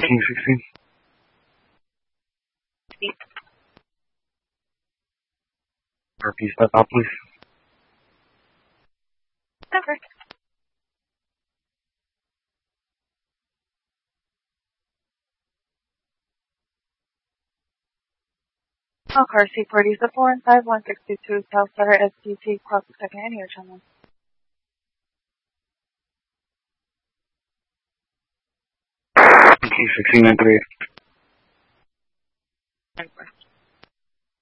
King 16. RP, step out, please. Cover. All car C40s, the 4 and 5, 162, South Sutter STC, cross the second and air channel. King 16, 938.